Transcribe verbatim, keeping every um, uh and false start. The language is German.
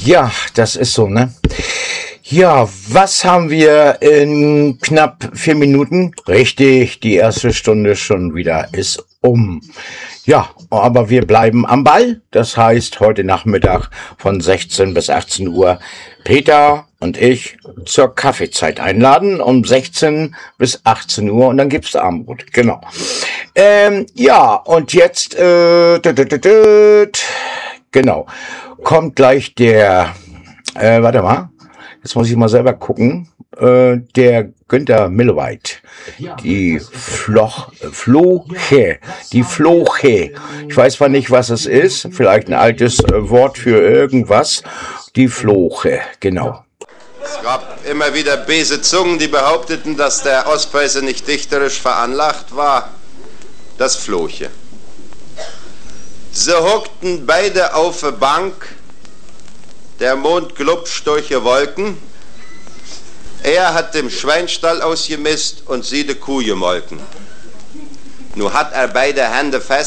Ja, das ist so, ne? Ja, was haben wir in knapp vier Minuten? Richtig, die erste Stunde schon wieder ist um. Ja, aber wir bleiben am Ball. Das heißt, heute Nachmittag von sechzehn bis achtzehn Uhr Peter und ich zur Kaffeezeit einladen um sechzehn bis achtzehn Uhr und dann gibt's Abendbrot. Genau. Ähm, ja, und jetzt, äh, tut, tut, tut, genau, kommt gleich der, äh, warte mal, jetzt muss ich mal selber gucken, äh, der Günther Milleweit, die Floch, Floche, die Floche. Ich weiß zwar nicht, was es ist, vielleicht ein altes äh, Wort für irgendwas, die Floche, genau. Es gab immer wieder böse Zungen, die behaupteten, dass der Ostpreuße nicht dichterisch veranlagt war. Das Floche. Sie hockten beide auf der Bank, der Mond glubscht durch die Wolken. Er hat dem Schweinstall ausgemisst und sie die Kuh gemolken. Nun hat er beide Hände fest.